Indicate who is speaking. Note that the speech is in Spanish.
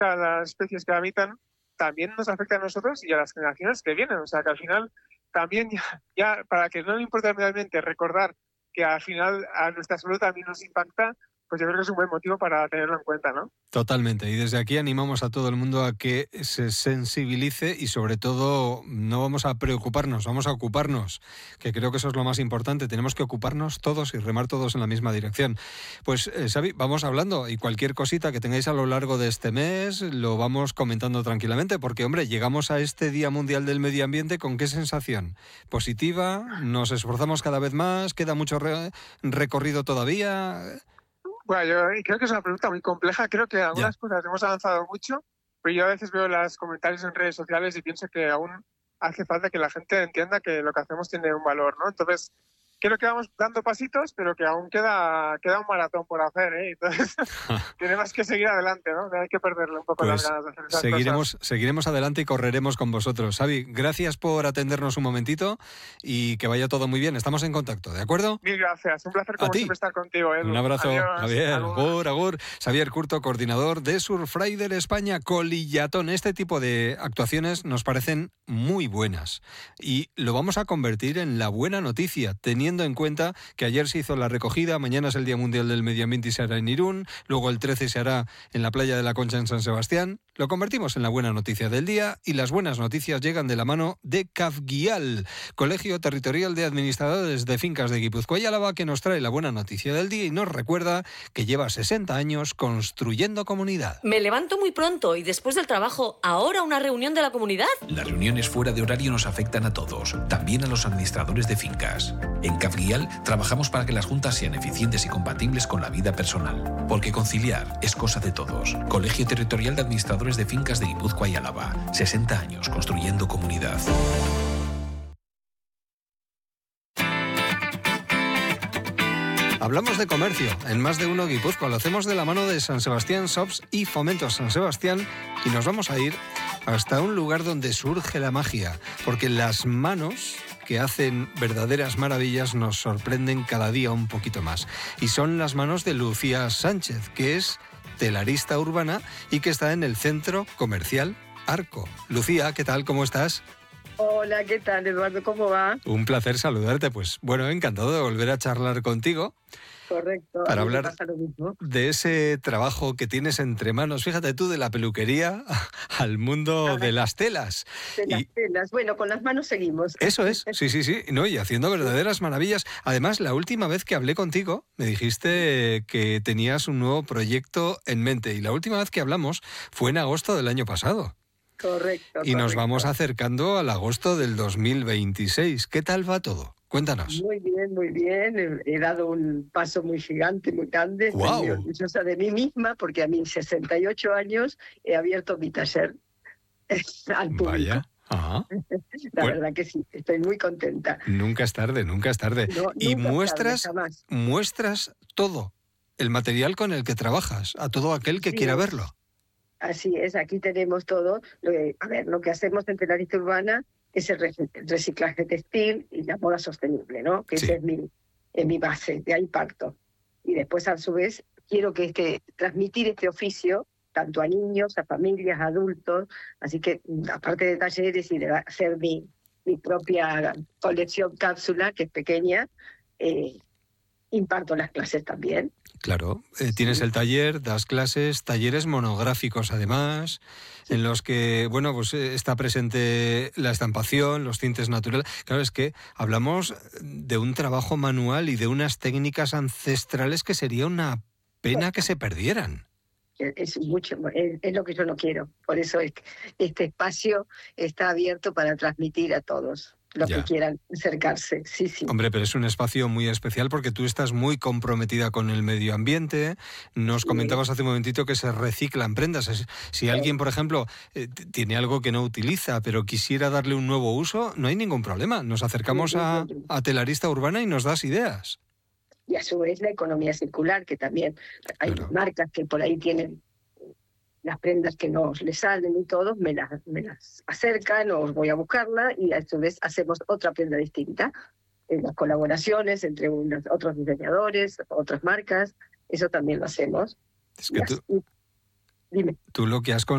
Speaker 1: a las especies que habitan, también nos afecta a nosotros y a las generaciones que vienen. O sea, que al final también ya para que no le importe medio ambiente, recordar que al final a nuestra salud también nos impacta, pues yo creo que es un buen motivo para tenerlo en cuenta, ¿no?
Speaker 2: Totalmente. Y desde aquí animamos a todo el mundo a que se sensibilice y sobre todo no vamos a preocuparnos, vamos a ocuparnos, que creo que eso es lo más importante. Tenemos que ocuparnos todos y remar todos en la misma dirección. Pues Xavi, vamos hablando y cualquier cosita que tengáis a lo largo de este mes lo vamos comentando tranquilamente porque, hombre, llegamos a este Día Mundial del Medio Ambiente ¿con qué sensación? ¿Positiva? ¿Nos esforzamos cada vez más? ¿Queda mucho recorrido todavía?
Speaker 1: Bueno, yo creo que es una pregunta muy compleja. Creo que algunas cosas hemos avanzado mucho, pero yo a veces veo los comentarios en redes sociales y pienso que aún hace falta que la gente entienda que lo que hacemos tiene un valor, ¿no? Entonces, creo que vamos dando pasitos, pero que aún queda un maratón por hacer, ¿eh? Entonces, tenemos que seguir adelante, ¿no? No hay que perderle un poco las ganas de hacer esas cosas.
Speaker 2: Seguiremos adelante y correremos con vosotros. Xavi, gracias por atendernos un momentito y que vaya todo muy bien. Estamos en contacto, ¿de acuerdo?
Speaker 1: Mil gracias. Un placer como siempre estar contigo, Edu.
Speaker 2: Un abrazo.
Speaker 1: Adiós.
Speaker 2: Javier. Agur. Xavier Curto, coordinador de Surfrider España, Colillatón. Este tipo de actuaciones nos parecen muy buenas y lo vamos a convertir en la buena noticia, teniendo en cuenta que ayer se hizo la recogida, mañana es el Día Mundial del Medio Ambiente y se hará en Irún, luego el 13 se hará en la playa de la Concha en San Sebastián. Lo convertimos en la buena noticia del día y las buenas noticias llegan de la mano de Cafguial, Colegio Territorial de Administradores de Fincas de Guipúzcoa y Álava, que nos trae la buena noticia del día y nos recuerda que lleva 60 años construyendo comunidad.
Speaker 3: Me levanto muy pronto y después del trabajo, ¿ahora una reunión de la comunidad?
Speaker 4: Las reuniones fuera de horario nos afectan a todos, también a los administradores de fincas. En Cafguial trabajamos para que las juntas sean eficientes y compatibles con la vida personal, porque conciliar es cosa de todos. Colegio Territorial de Administradores de Fincas de Guipúzcoa y Álava. 60 años construyendo comunidad.
Speaker 2: Hablamos de comercio en Más de Uno Guipúzcoa. Lo hacemos de la mano de San Sebastián Shops y Fomentos San Sebastián y nos vamos a ir hasta un lugar donde surge la magia, porque las manos que hacen verdaderas maravillas nos sorprenden cada día un poquito más. Y son las manos de Lucía Sánchez, que es telarista urbana y que está en el centro comercial Arco. Lucía, ¿qué tal? ¿Cómo estás?
Speaker 5: Hola, ¿qué tal, Eduardo? ¿Cómo va?
Speaker 2: Un placer saludarte. Pues bueno, encantado de volver a charlar contigo.
Speaker 5: Correcto.
Speaker 2: Para hablar de ese trabajo que tienes entre manos. Fíjate tú, de la peluquería al mundo de las telas.
Speaker 5: De las telas. Bueno, con las manos seguimos.
Speaker 2: Eso es, sí. No, y haciendo verdaderas maravillas. Además, la última vez que hablé contigo, me dijiste que tenías un nuevo proyecto en mente. Y la última vez que hablamos fue en agosto del año pasado.
Speaker 5: Correcto.
Speaker 2: Y nos vamos acercando al agosto del 2026. ¿Qué tal va todo? Cuéntanos.
Speaker 5: Muy bien. He dado un paso muy gigante, muy grande.
Speaker 2: ¡Wow!
Speaker 5: Estoy orgullosa de mí misma porque a mis 68 años he abierto mi taller al público.
Speaker 2: Vaya. Ajá.
Speaker 5: La verdad que sí, estoy muy contenta.
Speaker 2: Nunca es tarde.
Speaker 5: No,
Speaker 2: y
Speaker 5: nunca es tarde,
Speaker 2: muestras todo, el material con el que trabajas, a todo aquel que quiera verlo.
Speaker 5: Así es, aquí tenemos todo. Lo que hacemos en Telarista Urbana es el reciclaje textil y la moda sostenible, ¿no? Que esa es mi base, de ahí parto. Y después, a su vez, quiero transmitir este oficio tanto a niños, a familias, a adultos. Así que, aparte de talleres y de hacer mi propia colección cápsula, que es pequeña, imparto las clases también.
Speaker 2: Claro, tienes el taller, das clases, talleres monográficos además, en los que, bueno, pues está presente la estampación, los tintes naturales. Claro, es que hablamos de un trabajo manual y de unas técnicas ancestrales que sería una pena que se perdieran.
Speaker 5: Es lo que yo no quiero. Por eso este espacio está abierto para transmitir a todos los que quieran acercarse. Sí.
Speaker 2: Hombre, pero es un espacio muy especial porque tú estás muy comprometida con el medio ambiente. Nos comentabas hace un momentito que se reciclan prendas. Si alguien, por ejemplo, tiene algo que no utiliza, pero quisiera darle un nuevo uso, no hay ningún problema. Nos acercamos a Telarista Urbana y nos das ideas.
Speaker 5: Y a su vez la economía circular, que también hay marcas que por ahí tienen las prendas que no les salen y todo, me las acercan o voy a buscarla y a su vez hacemos otra prenda distinta. Las colaboraciones entre otros diseñadores, otras marcas, eso también lo hacemos.
Speaker 2: Es que tú lo que has